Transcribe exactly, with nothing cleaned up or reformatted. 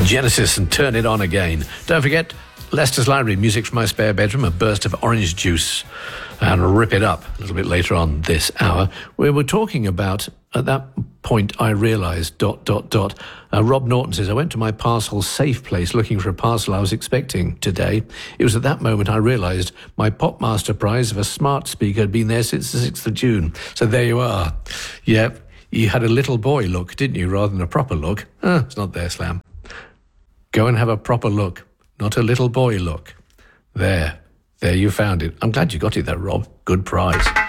Genesis and Turn It On Again. Don't forget, Leicester's Library, music from my spare bedroom, a burst of orange juice, and Rip It Up a little bit later on this hour. We were talking about, at that point I realised, dot, dot, dot, uh, Rob Norton says, I went to my parcel safe place looking for a parcel I was expecting today. It was at that moment I realised my Popmaster prize of a smart speaker had been there since the sixth of June. So there you are. Yep, you had a little boy look, didn't you, rather than a proper look? Ah, it's not there, Slam. Go and have a proper look, not a little boy look. There. There you found it. I'm glad you got it there, Rob. Good prize.